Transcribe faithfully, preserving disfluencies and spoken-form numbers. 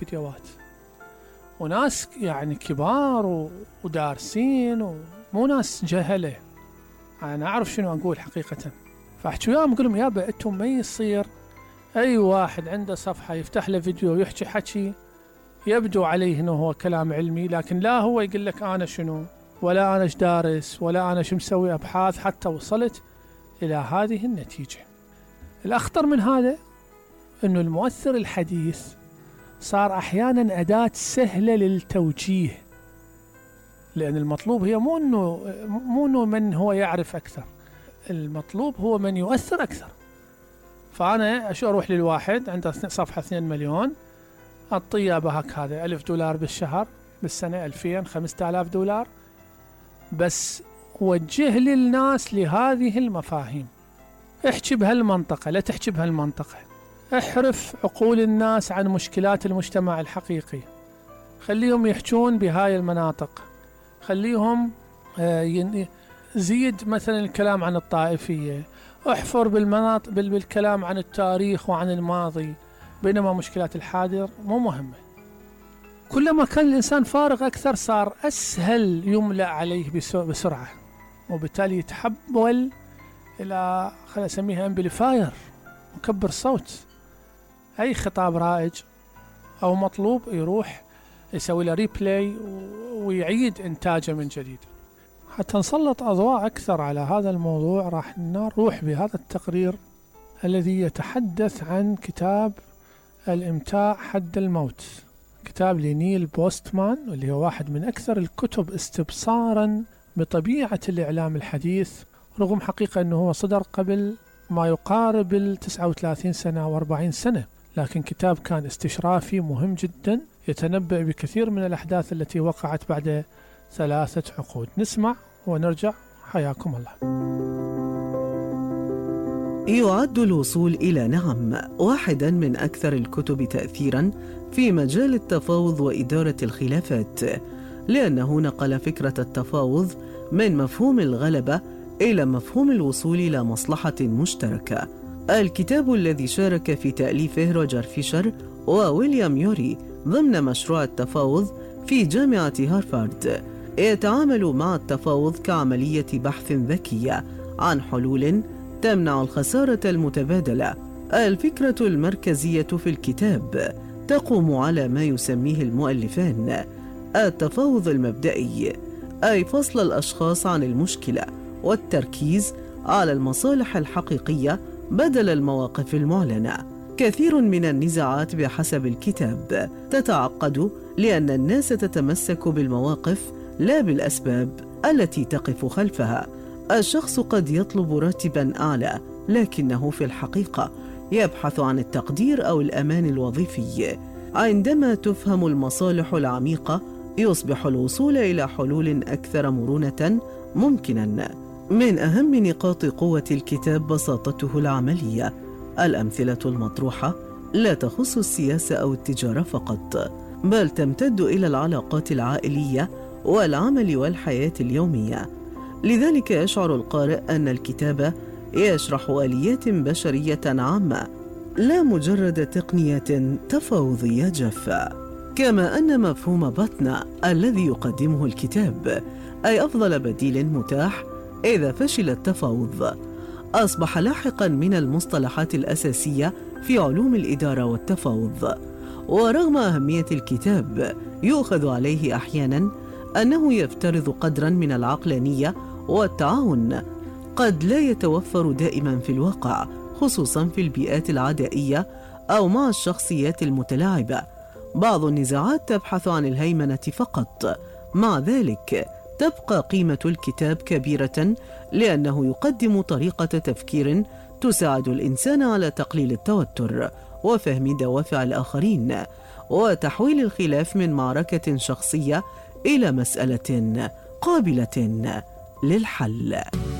فيديوهات، وناس يعني كبار ودارسين ومو ناس جهلة. أنا أعرف شنو أقول حقيقة. فأحكي وياهم أقول لهم يابا أنتم ما يصير أي واحد عنده صفحة يفتح له فيديو ويحكي حكي يبدو عليه أنه هو كلام علمي، لكن لا هو يقول لك أنا شنو، ولا أنا ايش دارس، ولا أنا شو مسوي أبحاث حتى وصلت إلى هذه النتيجة. الأخطر من هذا أنه المؤثر الحديث صار أحيانا أداة سهلة للتوجيه، لأن المطلوب هي مو أنه مو أنه من هو يعرف أكثر، المطلوب هو من يؤثر أكثر. فأنا شو أروح للواحد عنده صفحة اثنين مليون أعطيه بهك هذا ألف دولار بالشهر، بالسنة ألفين خمسة آلاف دولار، بس وجه للناس لهذه المفاهيم. احكي بهالمنطقة، لا تحكي بهالمنطقة. احرف عقول الناس عن مشكلات المجتمع الحقيقي، خليهم يحجون بهاي المناطق، خليهم آه زيد مثلا الكلام عن الطائفية، احفر بالمناطق بالكلام عن التاريخ وعن الماضي، بينما مشكلات الحاضر مو مهمة. كلما كان الإنسان فارغ أكثر صار أسهل يملأ عليه بسرعة، وبالتالي يتحول إلى خلينا نسميها امبليفاير، مكبر صوت. أي خطاب رائج أو مطلوب يروح يسوي له ريبلاي ويعيد إنتاجه من جديد. حتى نسلط أضواء أكثر على هذا الموضوع راح نروح بهذا التقرير الذي يتحدث عن كتاب الإمتاع حد الموت، كتاب لنيل بوستمان، واللي هو واحد من أكثر الكتب استبصارا بطبيعة الإعلام الحديث، رغم حقيقة أنه هو صدر قبل ما يقارب التسعة وثلاثين سنة أو أربعين سنة، لكن كتاب كان استشرافي مهم جدا يتنبأ بكثير من الأحداث التي وقعت بعد ثلاثة عقود. نسمع ونرجع، حياكم الله. يعد الوصول إلى نعم واحدا من أكثر الكتب تأثيرا في مجال التفاوض وإدارة الخلافات، لأنه نقل فكرة التفاوض من مفهوم الغلبة إلى مفهوم الوصول إلى مصلحة مشتركة. الكتاب الذي شارك في تأليفه روجر فيشر وويليام يوري ضمن مشروع التفاوض في جامعة هارفارد يتعامل مع التفاوض كعملية بحث ذكية عن حلول تمنع الخسارة المتبادلة. الفكرة المركزية في الكتاب تقوم على ما يسميه المؤلفان التفاوض المبدئي، أي فصل الأشخاص عن المشكلة والتركيز على المصالح الحقيقية بدل المواقف المعلنة. كثير من النزاعات بحسب الكتاب تتعقد لأن الناس تتمسك بالمواقف لا بالأسباب التي تقف خلفها. الشخص قد يطلب راتباً أعلى، لكنه في الحقيقة يبحث عن التقدير أو الأمان الوظيفي. عندما تفهم المصالح العميقة يصبح الوصول إلى حلول أكثر مرونة ممكناً. من أهم نقاط قوة الكتاب بساطته العملية. الأمثلة المطروحة لا تخص السياسة أو التجارة فقط، بل تمتد إلى العلاقات العائلية والعمل والحياة اليومية. لذلك يشعر القارئ أن الكتاب يشرح آليات بشرية عامة، لا مجرد تقنية تفاوضية جافة. كما أن مفهوم باتنا الذي يقدمه الكتاب، أي أفضل بديل متاح إذا فشل التفاوض، أصبح لاحقاً من المصطلحات الأساسية في علوم الإدارة والتفاوض. ورغم أهمية الكتاب يؤخذ عليه أحياناً أنه يفترض قدراً من العقلانية والتعاون قد لا يتوفر دائماً في الواقع، خصوصاً في البيئات العدائية أو مع الشخصيات المتلاعبة. بعض النزاعات تبحث عن الهيمنة فقط، مع ذلك تبقى قيمة الكتاب كبيرة لأنه يقدم طريقة تفكير تساعد الإنسان على تقليل التوتر وفهم دوافع الآخرين، وتحويل الخلاف من معركة شخصية إلى مسألة قابلة للحل.